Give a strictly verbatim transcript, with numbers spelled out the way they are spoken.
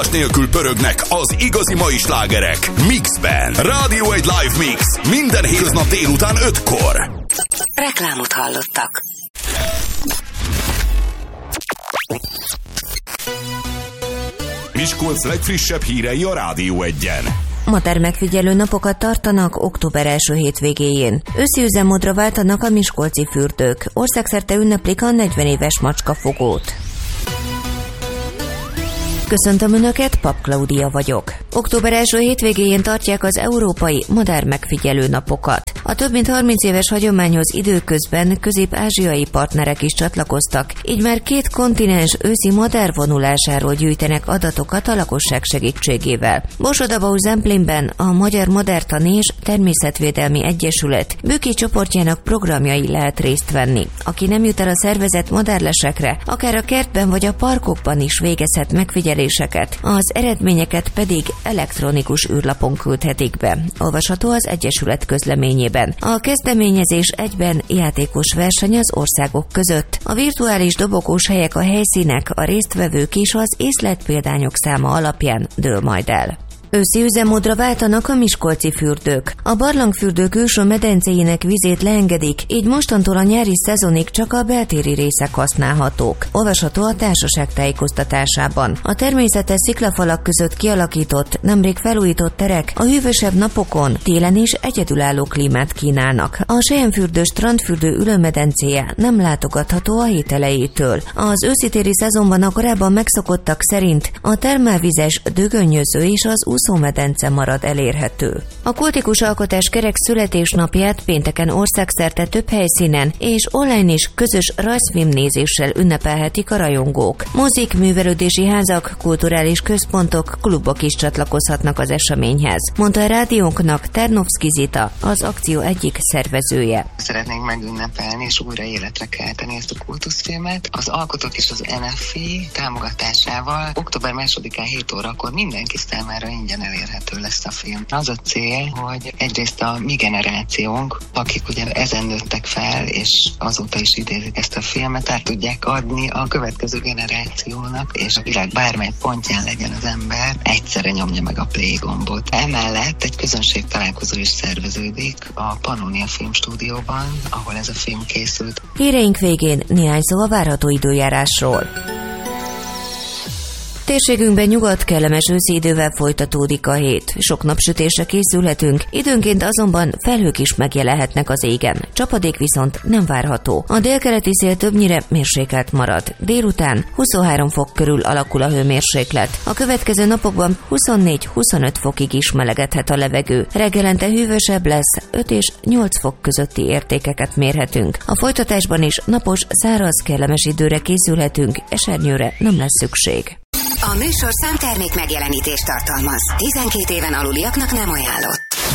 nélkül pörögnek az igazi mai slágerek Mixben. Rádió egy live mix minden hétköznap délután ötkor. Reklámot hallottak. Miskolc legfrissebb hírei a Rádió egyen. Madármegfigyelő napokat tartanak október első hétvégéjén. Őszi üzemmódra váltanak a miskolci fürdők. Országszerte ünneplik a negyven éves macskafogót. Köszöntöm Önöket, Pap Klaudia vagyok. Október első hétvégéjén tartják az európai madármegfigyelő napokat. A több mint harminc éves hagyományhoz időközben közép-ázsiai partnerek is csatlakoztak, így már két kontinens őszi madárvonulásáról gyűjtenek adatokat a lakosság segítségével. Borsod-Abaúj-Zemplénben a Magyar Madártani és Természetvédelmi Egyesület bőki csoportjának programjai lehet részt venni. Aki nem jut el a szervezett madárlesekre, akár a kertben vagy a parkokban is végezhet megfigyeléseket, az eredményeket pedig elektronikus űrlapon küldhetik be. Olvasható az Egyesület közleményében. A kezdeményezés egyben játékos verseny az országok között. A virtuális dobogós helyek, a helyszínek, a résztvevők és az észletpéldányok száma alapján dől majd el. Őszi üzemmódra váltanak a miskolci fürdők. A barlangfürdő külső medencéjének vizét leengedik, így mostantól a nyári szezonig csak a beltéri részek használhatók. Olvasható a társaság tájékoztatásában. A természetes sziklafalak között kialakított, nemrég felújított terek a hűvösebb napokon télen is egyedülálló klímát kínálnak. A selyemfürdő strandfürdő ülőmedencéje nem látogatható a hét elejétől. Az őszitéri szezonban a korábban megszokottak szerint a termálvizes, dögönnyöző és az úszómedence marad elérhető. A kultikus alkotás kerek születésnapját pénteken országszerte több helyszínen és online is közös rajzfilmnézéssel ünnepelhetik a rajongók. Mozik, művelődési házak, kulturális központok, klubok is csatlakozhatnak az eseményhez, mondta a rádiónknak Ternovszky Zita, az akció egyik szervezője. Szeretnénk megünnepelni és újra életre kelteni ezt a kultuszfilmet. Az alkotók és az en ef i támogatásával október másodikán hét órakor mindenki számára ingyen elérhető lesz a film. Az a cél, hogy egyrészt a mi generációnk, akik ugye ezen nőttek fel, és azóta is idézik ezt a filmet, át tudják adni a következő generációnak, és a világ bármely pontján legyen az ember, egyszerre nyomja meg a play gombot. Emellett egy közönség találkozó is szerveződik a Pannonia Filmstúdióban, ahol ez a film készült. Híreink végén néhány szó a várható időjárásról. Térségünkben nyugodt, kellemes őszi idővel folytatódik a hét. Sok napsütésre készülhetünk, időnként azonban felhők is megjelenhetnek az égen. Csapadék viszont nem várható. A délkeleti szél többnyire mérsékelt marad. Délután huszonhárom fok körül alakul a hőmérséklet. A következő napokban huszonnégy-huszonöt fokig is melegedhet a levegő. Reggelente hűvösebb lesz, öt és nyolc fok közötti értékeket mérhetünk. A folytatásban is napos, száraz, kellemes időre készülhetünk, esernyőre nem lesz szükség. A műsorszám termék megjelenítést tartalmaz. tizenkét éven aluliaknak nem ajánlott.